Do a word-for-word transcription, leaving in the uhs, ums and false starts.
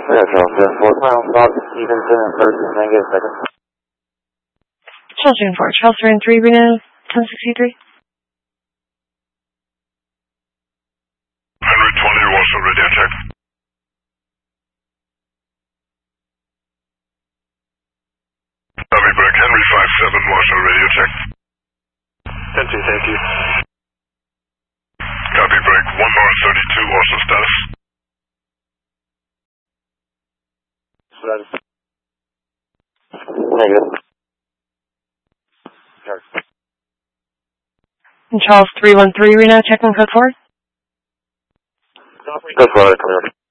Yeah, Charles, uh, four miles south of Stevenson and first and then get a second. Charles June four, Charles three and three, Reno, ten sixty-three. Henry twenty, Washington radio check. Copy back, Henry five seven, Washington radio check. ten two, thank you. Copy back, one R thirty-two, Washington status. Status. Negative. Charles. And Charles three one three, Reno, check one code four. Copy. Go for it, clear.